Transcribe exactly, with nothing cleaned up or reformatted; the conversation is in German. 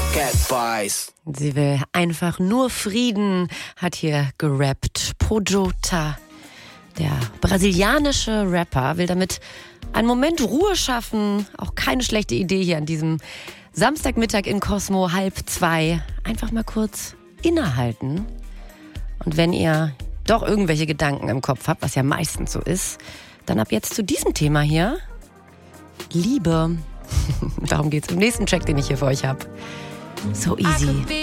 Sie will einfach nur Frieden, hat hier gerappt. Projota, der brasilianische Rapper, will damit einen Moment Ruhe schaffen. Auch keine schlechte Idee hier an diesem Samstagmittag in Cosmo, halb zwei. Einfach mal kurz innehalten. Und wenn ihr doch irgendwelche Gedanken im Kopf habt, was ja meistens so ist, dann ab jetzt zu diesem Thema hier. Liebe. Darum geht's im nächsten Track, den ich hier für euch habe. So easy.